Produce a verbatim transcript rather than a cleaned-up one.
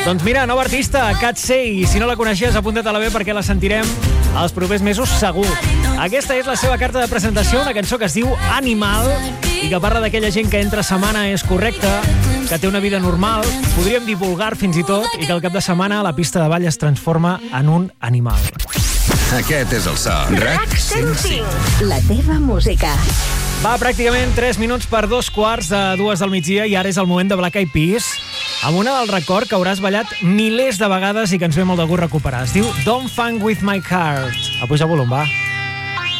Doncs mira, nova artista, Catsey. Si no la coneixies, apunta't a la bé perquè la sentirem els propers mesos segur. Aquesta és la seva carta de presentació, una cançó que es diu Animal i que parla d'aquella gent que entre setmana és correcta, que té una vida normal, podríem dir vulgar fins i tot, i que al cap de setmana la pista de ball es transforma en un animal. Aquest és el so. RAC cent cinc. La teva música. Va, pràcticament tres minuts per dos quarts de dues del migdia i ara és el moment de Black Eyed Peas amb una del record que hauràs ballat milers de vegades i que ens ve molt de gust recuperar. Es diu Don't Funk With My Heart. A pujar volum, va.